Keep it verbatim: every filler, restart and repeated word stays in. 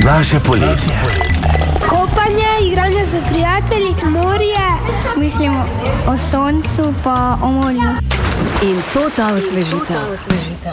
Naše poletje. Kopanje, igranje s prijatelji, morje. Mislimo o soncu pa o morju. In to ta osvežitev.